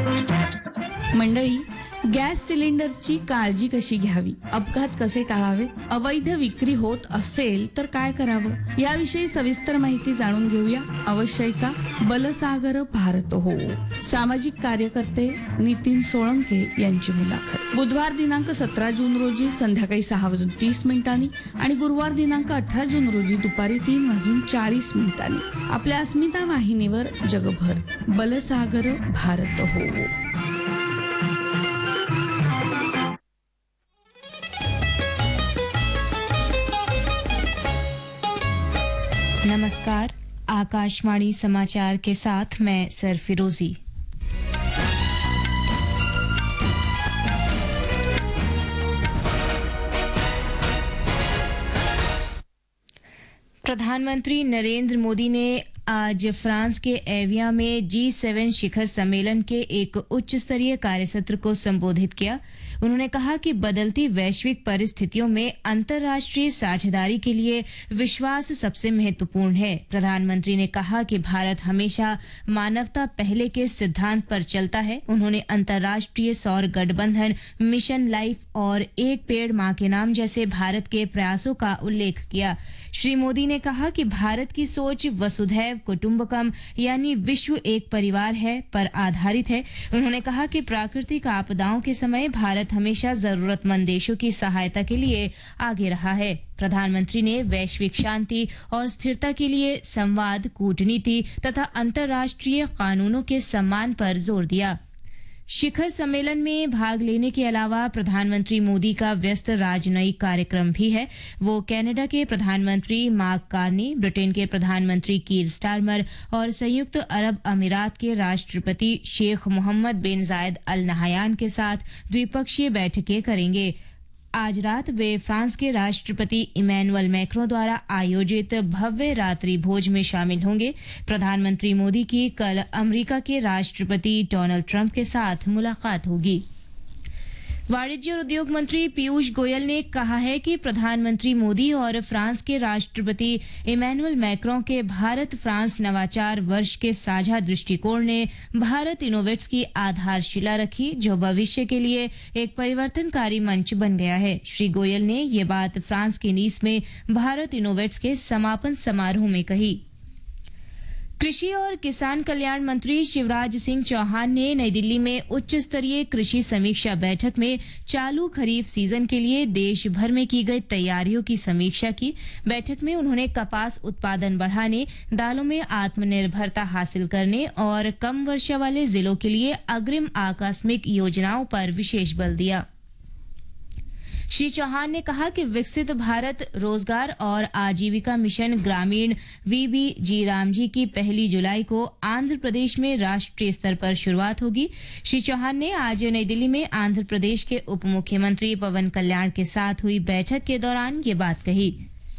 मंडळी, गॅस सिलेंडरची काळजी कशी घ्यावी, अपघात कसे टाळावेत, अवैध विक्री होत असेल तर काय करावं, याविषयी सविस्तर माहिती जाणून घेऊया. अवश्य ऐका बलसागर भारत हो. सामाजिक कार्यकर्ते नितीन सोळंके यांची मुलाखत. बुधवार दिनांक 17 जून रोजी संध्याकाळी 6:30 आणि गुरुवार दिनांक 18 जून रोजी दुपारी 3:40 आपल्या अस्मिता वाहिनीवर जगभर बलसागर भारत हो. नमस्कार, आकाशवाणी समाचार के साथ मैं सरफिरोजी। प्रधानमंत्री नरेंद्र मोदी ने आज फ्रांस के एविया में G7 शिखर सम्मेलन के एक उच्च स्तरीय कार्यसत्र को संबोधित किया। उन्होंने कहा कि बदलती वैश्विक परिस्थितियों में अंतर्राष्ट्रीय साझेदारी के लिए विश्वास सबसे महत्वपूर्ण है। प्रधानमंत्री ने कहा कि भारत हमेशा मानवता पहले के सिद्धांत पर चलता है। उन्होंने अंतर्राष्ट्रीय सौर गठबंधन, मिशन लाइफ और एक पेड़ मां के नाम जैसे भारत के प्रयासों का उल्लेख किया। श्री मोदी ने कहा कि भारत की सोच वसुधैव कुटुंबकम यानी विश्व एक परिवार है पर आधारित है। उन्होंने कहा कि प्राकृतिक आपदाओं के समय भारत हमेशा जरूरतमंद देशों की सहायता के लिए आगे रहा है। प्रधानमंत्री ने वैश्विक शांति और स्थिरता के लिए संवाद, कूटनीति तथा अंतर्राष्ट्रीय कानूनों के सम्मान पर जोर दिया। शिखर सम्मेलन में भाग लेने के अलावा प्रधानमंत्री मोदी का व्यस्त राजनयिक कार्यक्रम भी है। वो कनाडा के प्रधानमंत्री मार्क कार्नी, ब्रिटेन के प्रधानमंत्री कीर स्टारमर और संयुक्त अरब अमीरात के राष्ट्रपति शेख मोहम्मद बिन जायद अल नहयान के साथ द्विपक्षीय बैठकें करेंगे। आज रात वे फ्रांस के राष्ट्रपति इमैनुअल मैक्रों द्वारा आयोजित भव्य रात्रि भोज में शामिल होंगे। प्रधानमंत्री मोदी की कल अमेरिका के राष्ट्रपति डोनाल्ड ट्रंप के साथ मुलाकात होगी। वाणिज्य और उद्योग मंत्री पीयूष गोयल ने कहा है कि प्रधानमंत्री मोदी और फ्रांस के राष्ट्रपति इमैनुअल मैक्रों के भारत फ्रांस नवाचार वर्ष के साझा दृष्टिकोण ने भारत इनोवेट्स की आधारशिला रखी, जो भविष्य के लिए एक परिवर्तनकारी मंच बन गया है। श्री गोयल ने ये बात फ्रांस के नीस में भारत इनोवेट्स के समापन समारोह में कही। कृषि और किसान कल्याण मंत्री शिवराज सिंह चौहान ने नई दिल्ली में उच्च स्तरीय कृषि समीक्षा बैठक में चालू खरीफ सीजन के लिए देश भर में की गई तैयारियों की समीक्षा की। बैठक में उन्होंने कपास उत्पादन बढ़ाने, दालों में आत्मनिर्भरता हासिल करने और कम वर्षा वाले जिलों के लिए अग्रिम आकस्मिक योजनाओं पर विशेष बल दिया। श्री चौहान ने कहा कि विकसित भारत रोजगार और आजीविका मिशन ग्रामीण VBG रामजी की 1 जुलाई को आंध्र प्रदेश में राष्ट्रीय स्तर पर शुरुआत होगी। श्री चौहान ने आज नई दिल्ली में आंध्र प्रदेश के उप मुख्यमंत्री पवन कल्याण के साथ हुई बैठक के दौरान ये बात कही।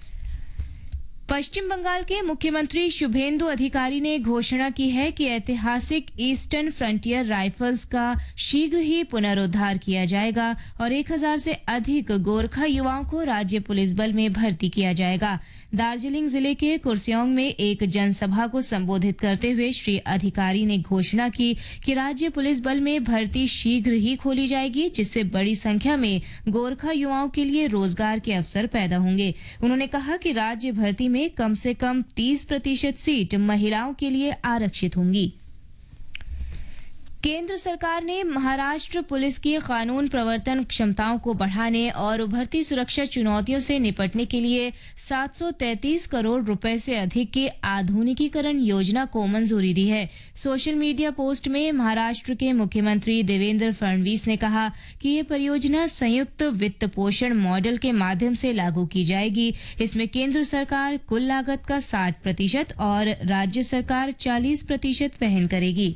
पश्चिम बंगाल के मुख्यमंत्री शुभेंदु अधिकारी ने घोषणा की है कि ऐतिहासिक ईस्टर्न फ्रंटियर राइफल्स का शीघ्र ही पुनरुद्धार किया जाएगा और 1000 से अधिक गोरखा युवाओं को राज्य पुलिस बल में भर्ती किया जाएगा। दार्जिलिंग जिले के कुर्सियोंग में एक जनसभा को संबोधित करते हुए श्री अधिकारी ने घोषणा की कि राज्य पुलिस बल में भर्ती शीघ्र ही खोली जाएगी, जिससे बड़ी संख्या में गोरखा युवाओं के लिए रोजगार के अवसर पैदा होंगे। उन्होंने कहा कि राज्य भर्ती में कम से कम 30% सीट महिलाओं के लिए आरक्षित होंगी। केंद्र सरकार ने महाराष्ट्र पुलिस की कानून प्रवर्तन क्षमताओं को बढ़ाने और उभरती सुरक्षा चुनौतियों से निपटने के लिए 733 करोड़ रुपए से अधिक की आधुनिकीकरण योजना को मंजूरी दी है। सोशल मीडिया पोस्ट में महाराष्ट्र के मुख्यमंत्री देवेंद्र फडणवीस ने कहा कि ये परियोजना संयुक्त वित्त पोषण मॉडल के माध्यम से लागू की जाएगी। इसमें केंद्र सरकार कुल लागत का 60% और राज्य सरकार 40% वहन करेगी।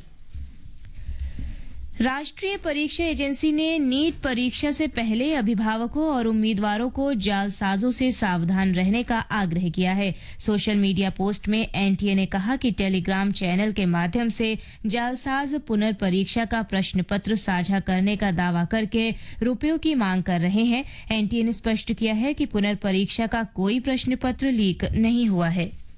राष्ट्रीय परीक्षा एजेंसी ने नीट परीक्षा से पहले अभिभावकों और उम्मीदवारों को जालसाजों से सावधान रहने का आग्रह किया है। सोशल मीडिया पोस्ट में एनटीए ने कहा कि टेलीग्राम चैनल के माध्यम से जालसाज पुनर्परीक्षा का प्रश्न पत्र साझा करने का दावा करके रुपयों की मांग कर रहे हैं। एनटीए ने स्पष्ट किया है कि पुनर्परीक्षा का कोई प्रश्न पत्र लीक नहीं हुआ है।